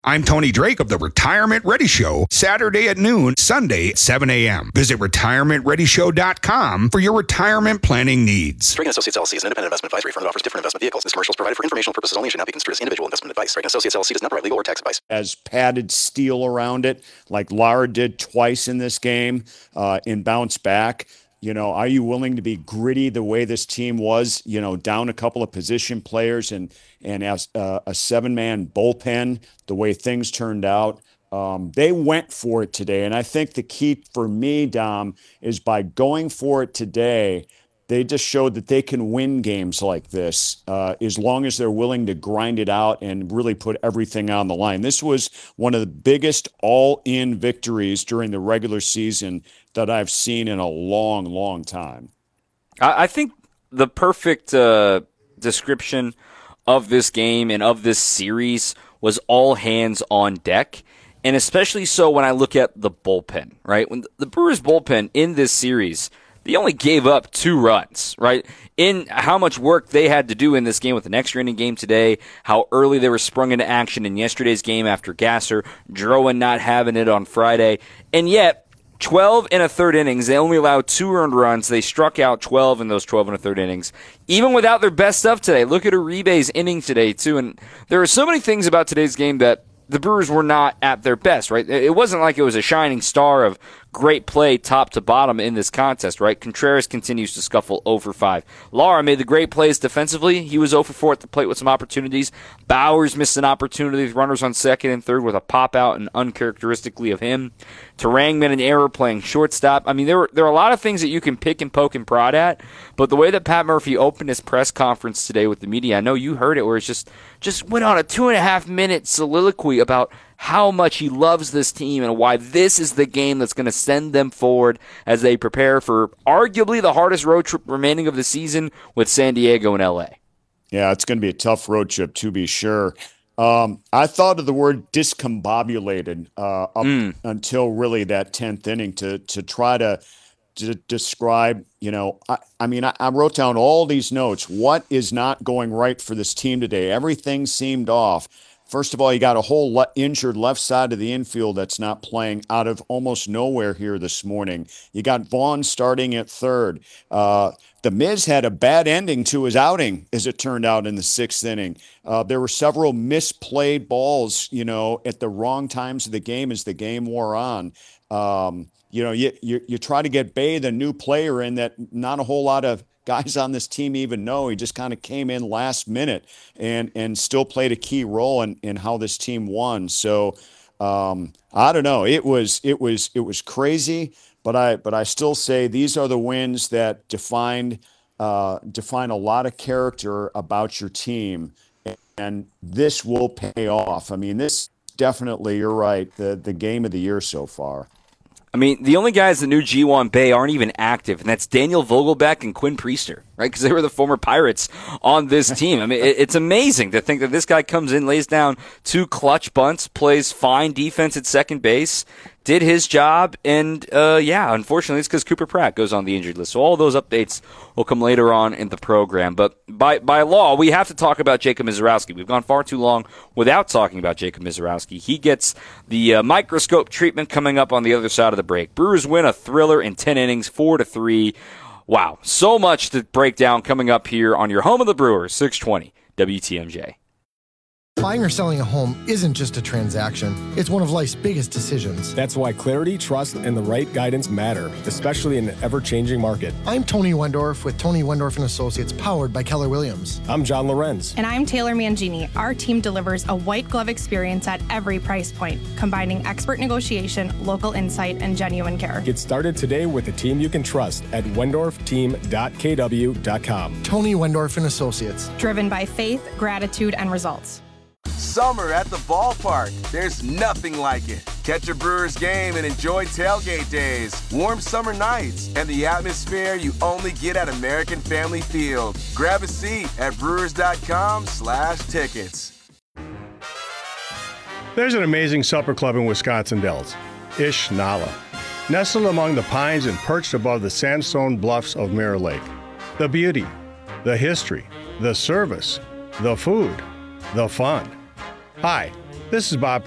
I'm Tony Drake of the Retirement Ready Show, Saturday at noon, Sunday at 7 a.m. Visit retirementreadyshow.com for your retirement planning needs. Drake & Associates LLC is an independent investment advisory firm that offers different investment vehicles. This commercial is provided for informational purposes only and should not be construed as individual investment advice. Drake & Associates LLC does not provide legal or tax advice. As padded steel around it, like Lara did twice in this game, and bounce back. You know, are you willing to be gritty the way this team was, you know, down a couple of position players and as a seven-man bullpen, the way things turned out? They went for it today. And I think the key for me, Dom, is by going for it today, they just showed that they can win games like this as long as they're willing to grind it out and really put everything on the line. This was one of the biggest all-in victories during the regular season that I've seen in a long, long time. I think the perfect description of this game and of this series was all hands on deck, and especially so when I look at the bullpen, right? When the Brewers bullpen in this series, they only gave up 2 runs, right? In how much work they had to do in this game with an extra inning game today, how early they were sprung into action in yesterday's game after Gasser, Drowan not having it on Friday, and yet 12 and a third innings, they only allowed 2 earned runs. They struck out 12 in those 12 and a third innings, even without their best stuff today. Look at Uribe's inning today, too, and there are so many things about today's game that the Brewers were not at their best, right? It wasn't like it was a shining star of great play top to bottom in this contest, right? Contreras continues to scuffle 0 for 5. Lara made the great plays defensively. He was 0 for 4 at the plate with some opportunities. Bowers missed an opportunity with runners on second and third with a pop out and uncharacteristically of him. Terang made an error playing shortstop. I mean, there are a lot of things that you can pick and poke and prod at, but the way that Pat Murphy opened his press conference today with the media, I know you heard it, where it's just went on a 2.5-minute soliloquy about how much he loves this team and why this is the game that's going to send them forward as they prepare for arguably the hardest road trip remaining of the season with San Diego and L.A. Yeah, it's going to be a tough road trip, to be sure. I thought of the word discombobulated up until really that 10th inning to try to describe, you know, I wrote down all these notes. What is not going right for this team today? Everything seemed off. First of all, you got a whole injured left side of the infield that's not playing out of almost nowhere here this morning. You got Vaughn starting at third. The Miz had a bad ending to his outing, as it turned out, in the 6th inning. There were several misplayed balls, you know, at the wrong times of the game as the game wore on. You know, you try to get Bae, the new player, in that not a whole lot of guys on this team even know. He just kind of came in last minute and still played a key role in how this team won. So I don't know. It was crazy, but I still say these are the wins that define a lot of character about your team, and this will pay off. I mean, this definitely, you're right, the game of the year so far. I mean, the only guys that knew G1 Bae aren't even active, and that's Daniel Vogelbach and Quinn Priester, right? Because they were the former Pirates on this team. I mean, it's amazing to think that this guy comes in, lays down 2 clutch bunts, plays fine defense at second base, did his job, and unfortunately it's because Cooper Pratt goes on the injured list. So all those updates will come later on in the program. But by law, we have to talk about Jacob Misiorowski. We've gone far too long without talking about Jacob Misiorowski. He gets the microscope treatment coming up on the other side of the break. Brewers win a thriller in 10 innings, 4-3. Wow, so much to break down coming up here on your home of the Brewers, 620 WTMJ. Buying or selling a home isn't just a transaction. It's one of life's biggest decisions. That's why clarity, trust, and the right guidance matter, especially in an ever-changing market. I'm Tony Wendorf with Tony Wendorf & Associates, powered by Keller Williams. I'm John Lorenz. And I'm Taylor Mangini. Our team delivers a white glove experience at every price point, combining expert negotiation, local insight, and genuine care. Get started today with a team you can trust at wendorfteam.kw.com. Tony Wendorf & Associates. Driven by faith, gratitude, and results. Summer at the ballpark. There's nothing like it. Catch a Brewers game and enjoy tailgate days, warm summer nights, and the atmosphere you only get at American Family Field. Grab a seat at brewers.com/tickets. There's an amazing supper club in Wisconsin Dells, Ish Nala. Nestled among the pines and perched above the sandstone bluffs of Mirror Lake. The beauty, the history, the service, the food, the fun. Hi, this is Bob